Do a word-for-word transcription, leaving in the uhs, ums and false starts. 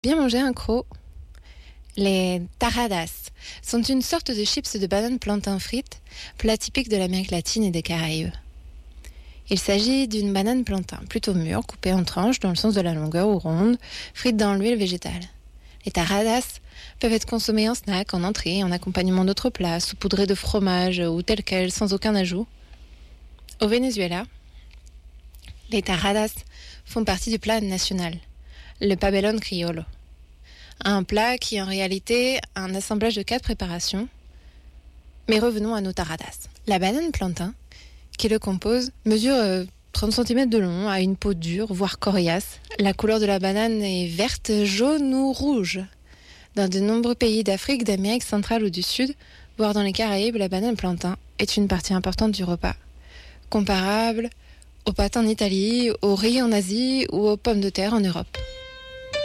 Bien manger un croc. Les taradas sont une sorte de chips de banane plantain frites, plat typique de l'Amérique latine et des Caraïbes. Il s'agit d'une banane plantain plutôt mûre, coupée en tranches dans le sens de la longueur ou ronde, frite dans l'huile végétale. Les taradas peuvent être consommées en snack, en entrée, en accompagnement d'autres plats, saupoudrées de fromage ou telles quelles, sans aucun ajout. Au Venezuela, les taradas font partie du plat national, le pabellón criollo. Un plat qui est en réalité un assemblage de quatre préparations. Mais revenons à nos taradas. La banane plantain, qui le compose, mesure euh, trente centimètres de long, a une peau dure, voire coriace. La couleur de la banane est verte, jaune ou rouge. Dans de nombreux pays d'Afrique, d'Amérique centrale ou du Sud, voire dans les Caraïbes, la banane plantain est une partie importante du repas. Comparable aux pâtes en Italie, au riz en Asie ou aux pommes de terre en Europe.